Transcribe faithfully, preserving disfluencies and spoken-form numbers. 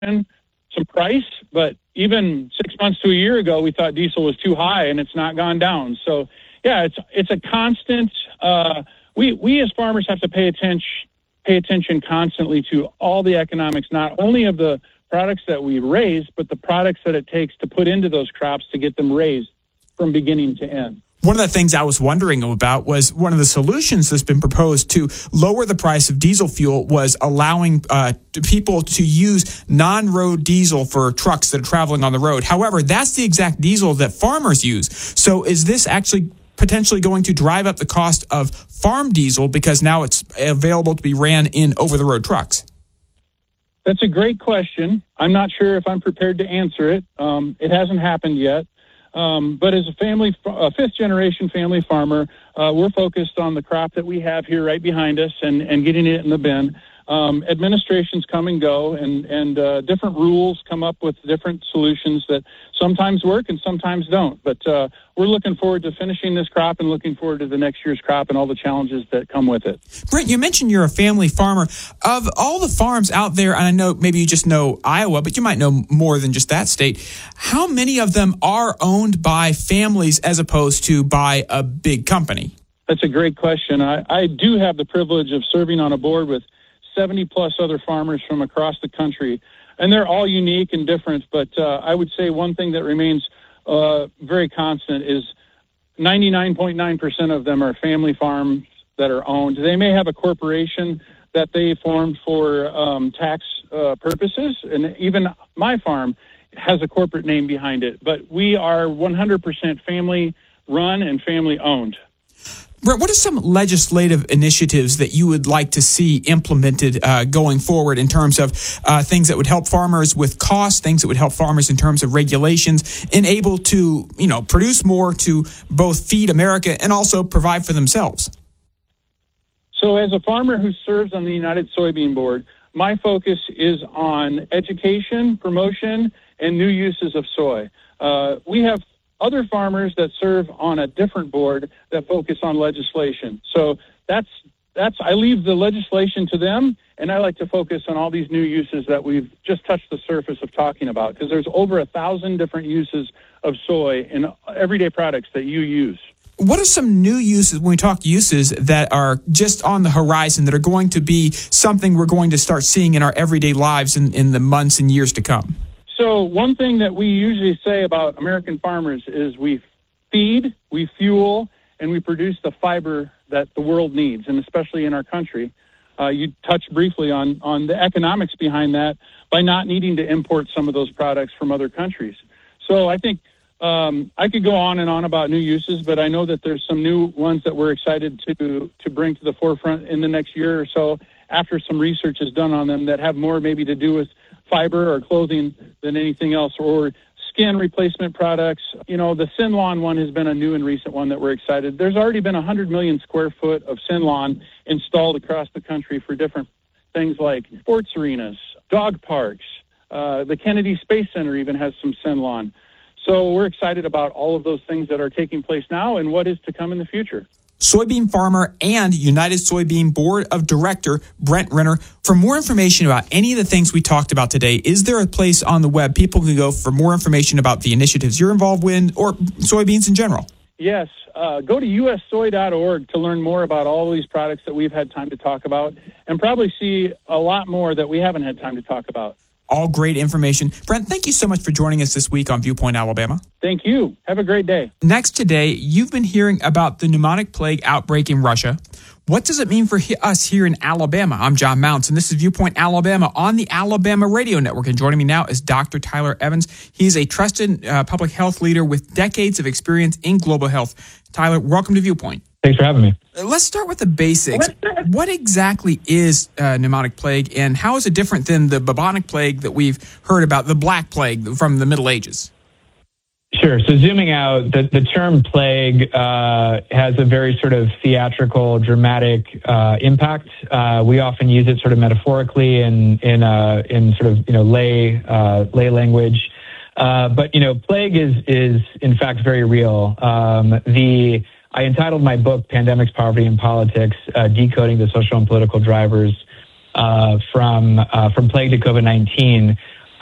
some price, but even six months to a year ago, we thought diesel was too high, and it's not gone down. So, yeah, it's it's a constant. Uh, we we as farmers have to pay attention pay attention constantly to all the economics, not only of the products that we raise, but the products that it takes to put into those crops to get them raised from beginning to end. One of the things I was wondering about was one of the solutions that's been proposed to lower the price of diesel fuel was allowing uh, people to use non-road diesel for trucks that are traveling on the road. However, that's the exact diesel that farmers use. So is this actually potentially going to drive up the cost of farm diesel because now it's available to be ran in over-the-road trucks? That's a great question. I'm not sure if I'm prepared to answer it. Um, it hasn't happened yet. Um, but as a family, a fifth-generation family farmer, uh, we're focused on the crop that we have here right behind us and, and getting it in the bin. Um, administrations come and go, and, and uh, different rules come up with different solutions that sometimes work and sometimes don't. But uh, we're looking forward to finishing this crop and looking forward to the next year's crop and all the challenges that come with it. Brent, you mentioned you're a family farmer. Of all the farms out there, and I know maybe you just know Iowa, but you might know more than just that state, how many of them are owned by families as opposed to by a big company? That's a great question. I, I do have the privilege of serving on a board with seventy plus other farmers from across the country, and they're all unique and different. But uh, I would say one thing that remains uh, very constant is ninety-nine point nine percent of them are family farms that are owned. They may have a corporation that they formed for um, tax uh, purposes, and even my farm has a corporate name behind it. But we are one hundred percent family run and family owned. Brent, what are some legislative initiatives that you would like to see implemented uh, going forward in terms of uh, things that would help farmers with costs, things that would help farmers in terms of regulations, and able to, you know, produce more to both feed America and also provide for themselves? So as a farmer who serves on the United Soybean Board, my focus is on education, promotion, and new uses of soy. Uh, we have other farmers that serve on a different board that focus on legislation. So that's that's I leave the legislation to them, and I like to focus on all these new uses that we've just touched the surface of talking about, because there's over a thousand different uses of soy in everyday products that you use. What are some new uses, when we talk uses, that are just on the horizon that are going to be something we're going to start seeing in our everyday lives in, in the months and years to come? So one thing that we usually say about American farmers is we feed, we fuel, and we produce the fiber that the world needs, and especially in our country. Uh, you touched briefly on, on the economics behind that by not needing to import some of those products from other countries. So I think um, I could go on and on about new uses, but I know that there's some new ones that we're excited to, to bring to the forefront in the next year or so after some research is done on them that have more maybe to do with fiber or clothing than anything else, or skin replacement products. You know, the Synlawn one has been a new and recent one that we're excited. There's already been one hundred million square foot of Synlawn installed across the country for different things like sports arenas, dog parks. Uh, the Kennedy Space Center even has some Synlawn. So we're excited about all of those things that are taking place now and what is to come in the future. Soybean farmer and United Soybean Board of Director Brent Renner. For more information about any of the things we talked about today, is there a place on the web people can go for more information about the initiatives you're involved with or soybeans in general? Yes. Uh, go to U S soy dot org to learn more about all these products that we've had time to talk about, and probably see a lot more that we haven't had time to talk about. All great information. Brent, thank you so much for joining us this week on Viewpoint, Alabama. Thank you. Have a great day. Next today, you've been hearing about the pneumonic plague outbreak in Russia. What does it mean for he- us here in Alabama? I'm John Mounts, and this is Viewpoint Alabama on the Alabama Radio Network. And joining me now is Doctor Tyler Evans. He's a trusted uh, public health leader with decades of experience in global health. Tyler, welcome to Viewpoint. Thanks for having me. Let's start with the basics. What exactly is uh, pneumonic plague, and how is it different than the bubonic plague that we've heard about, the Black Plague from the Middle Ages? Sure. So zooming out, the, the term plague uh, has a very sort of theatrical, dramatic uh, impact. Uh, we often use it sort of metaphorically in in uh, in sort of you know lay uh, lay language. Uh, but you know, plague is is in fact very real. Um, the I entitled my book "Pandemics, Poverty, and Politics: uh, Decoding the Social and Political Drivers uh, from uh, from Plague to COVID nineteen."